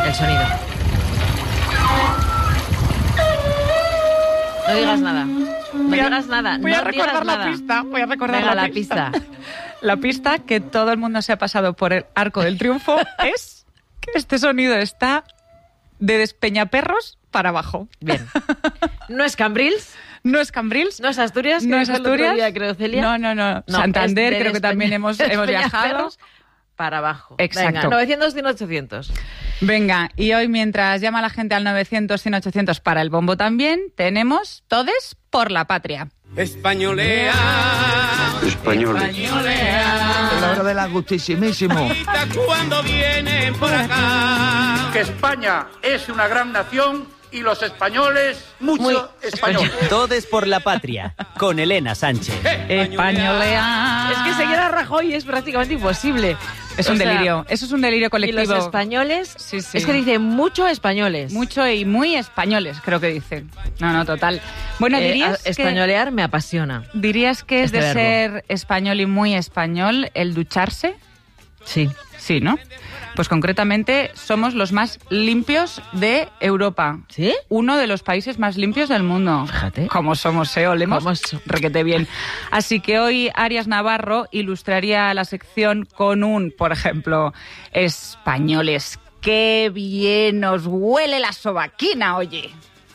El sonido. No digas nada. No digas nada. Voy a no recordar digas la nada. pista. Voy a recordar Venga, la pista. La pista que todo el mundo se ha pasado por el Arco del Triunfo es que este sonido está de Despeñaperros para abajo. Bien. ¿No es Cambrils? No es Cambrils. ¿No es Asturias? No que es dijo el otro Asturias. día, creo, Celia. No. Santander, es de creo que también hemos viajado. Despeñaperros para abajo. Exacto. Venga, 900, 100, 800. Venga, y hoy mientras llama la gente al 900, 100, 800 para el bombo también, tenemos Todes por la Patria. Españolea. Españoles. La hora del agustísimísimo. Cuando vienen por acá. Que España es una gran nación y los españoles mucho españoles. Todes por la Patria, con Elena Sánchez. Españolea. Es que seguir a Rajoy es prácticamente imposible. Es un delirio, eso es un delirio Y colectivo. los españoles, Sí, sí. es que dice mucho españoles. Mucho y muy españoles, creo que dicen. No, total. Bueno, españolear me apasiona. ¿Dirías que es Este de verbo. ser español y muy español el ducharse? Sí. Sí, ¿no? Pues concretamente somos los más limpios de Europa. ¿Sí? Uno de los países más limpios del mundo. Fíjate. Como somos, olemos requete bien. Así que hoy Arias Navarro ilustraría la sección con un, por ejemplo, españoles. ¡Qué bien os huele la sobaquina, oye!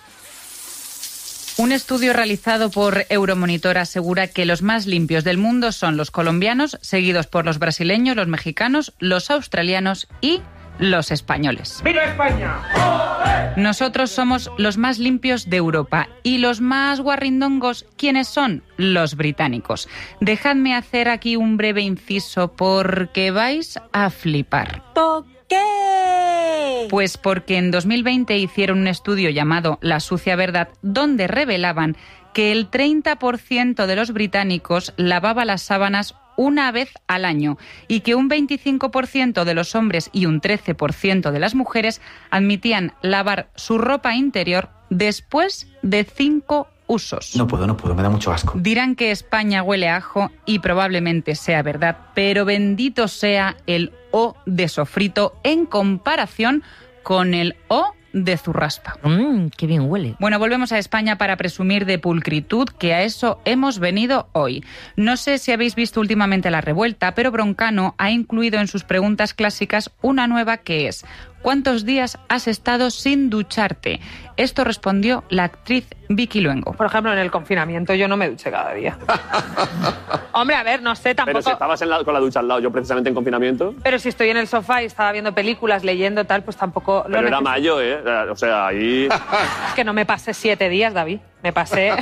Un estudio realizado por Euromonitor asegura que los más limpios del mundo son los colombianos, seguidos por los brasileños, los mexicanos, los australianos y los españoles. ¡Viva España! Nosotros somos los más limpios de Europa y los más guarrindongos, ¿quiénes son? Los británicos. Dejadme hacer aquí un breve inciso porque vais a flipar. ¿Por qué? Pues porque en 2020 hicieron un estudio llamado La sucia verdad, donde revelaban que el 30% de los británicos lavaba las sábanas una vez al año y que un 25% de los hombres y un 13% de las mujeres admitían lavar su ropa interior después de 5 usos. No puedo, me da mucho asco. Dirán que España huele a ajo y probablemente sea verdad, pero bendito sea el O de sofrito en comparación con el O de zurraspa. Qué bien huele. Bueno, volvemos a España para presumir de pulcritud, que a eso hemos venido hoy. No sé si habéis visto últimamente La Revuelta, pero Broncano ha incluido en sus preguntas clásicas una nueva que es: ¿cuántos días has estado sin ducharte? Esto respondió la actriz Vicky Luengo. Por ejemplo, en el confinamiento yo no me duché cada día. Hombre, a ver, no sé, tampoco... Pero si estabas con la ducha al lado, yo precisamente en confinamiento. Pero si estoy en el sofá y estaba viendo películas, leyendo, tal, pues tampoco... Pero era mayo, ¿eh? O sea, ahí... Es que no me pasé 7 días, David. Me pasé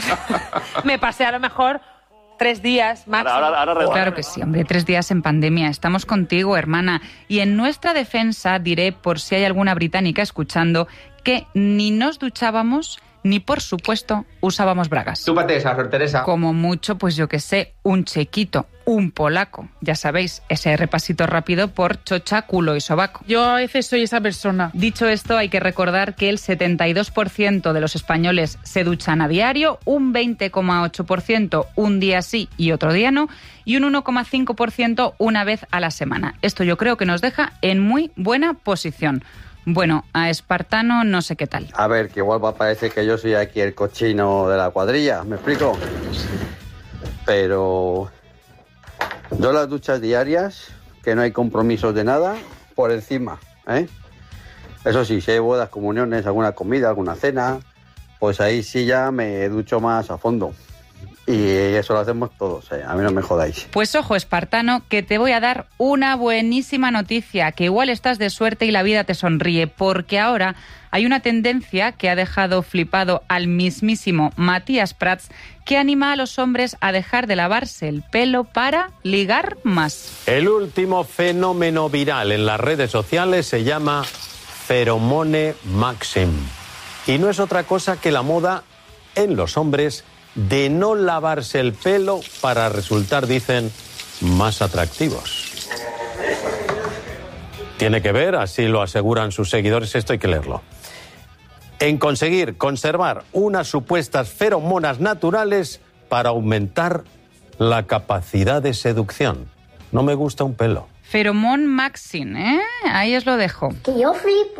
a lo mejor 3 días máximo. Claro que sí, hombre, 3 días en pandemia. Estamos contigo, hermana. Y en nuestra defensa diré, por si hay alguna británica escuchando, que ni nos duchábamos ni, por supuesto, usábamos bragas. Túpate esa, Sor Teresa. Como mucho, pues yo que sé, un chequito, un polaco. Ya sabéis, ese repasito rápido por chocha, culo y sobaco. Yo a veces soy esa persona. Dicho esto, hay que recordar que el 72% de los españoles se duchan a diario, un 20,8% un día sí y otro día no, y un 1,5% una vez a la semana. Esto yo creo que nos deja en muy buena posición. Bueno, a Espartano no sé qué tal. A ver, que igual va a parecer que yo soy aquí el cochino de la cuadrilla, ¿me explico? Pero yo las duchas diarias, que no hay compromisos de nada, por encima, ¿eh? Eso sí, si hay bodas, comuniones, alguna comida, alguna cena, pues ahí sí ya me ducho más a fondo. Y eso lo hacemos todos, a mí no me jodáis. Pues ojo, Espartano, que te voy a dar una buenísima noticia, que igual estás de suerte y la vida te sonríe, porque ahora hay una tendencia que ha dejado flipado al mismísimo Matías Prats, que anima a los hombres a dejar de lavarse el pelo para ligar más. El último fenómeno viral en las redes sociales se llama Pheromone Maxim. Y no es otra cosa que la moda en los hombres de no lavarse el pelo para resultar, dicen, más atractivos. Tiene que ver, así lo aseguran sus seguidores, esto hay que leerlo, en conseguir conservar unas supuestas feromonas naturales para aumentar la capacidad de seducción. No me gusta un pelo. Pheromone Maxim, ¿eh? Ahí os lo dejo. Que yo flipo.